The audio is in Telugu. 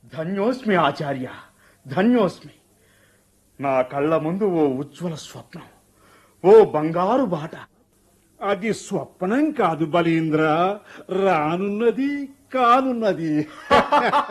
ధన్యోస్మి ఆచార్య, ధన్యోస్మి. నా కళ్ళ ముందు ఓ ఉజ్వల స్వప్నం, ఓ బంగారు బాట. అది స్వప్నం కాదు బలీంద్ర, రానున్నది కానున్నది.